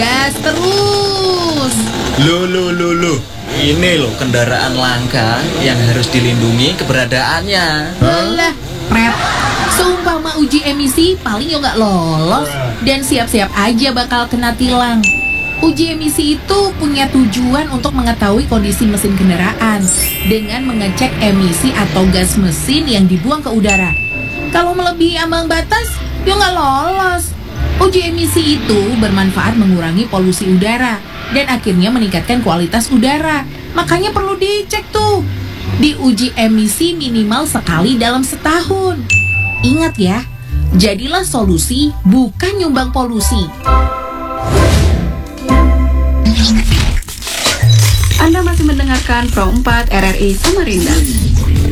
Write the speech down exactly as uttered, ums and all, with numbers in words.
gas terus. Loh, loh, loh, loh. Ini loh kendaraan langka yang harus dilindungi keberadaannya. Alah, Pret. Seumpama uji emisi paling yo nggak lolos dan siap-siap aja bakal kena tilang. Uji emisi itu punya tujuan untuk mengetahui kondisi mesin kendaraan dengan mengecek emisi atau gas mesin yang dibuang ke udara. Kalau melebihi ambang batas, yo nggak lolos. Uji emisi itu bermanfaat mengurangi polusi udara dan akhirnya meningkatkan kualitas udara. Makanya perlu dicek tuh. Diuji emisi minimal sekali dalam setahun. Ingat ya, jadilah solusi bukan nyumbang polusi. Anda masih mendengarkan Pro empat R R I Samarinda.